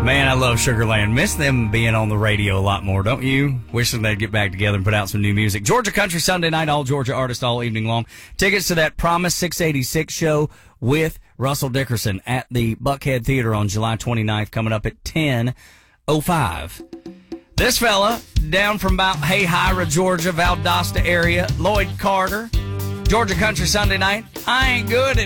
Man, I love Sugarland. Miss them being on the radio a lot more, don't you? Wishing they'd get back together and put out some new music. Georgia Country Sunday night, all Georgia artists all evening long. Tickets to that Promise 686 show with Russell Dickerson at the Buckhead Theater on July 29th, coming up at 10:05. This fella, down from about Hayhira, Georgia, Valdosta area, Lloyd Carter, Georgia Country Sunday night. I ain't good at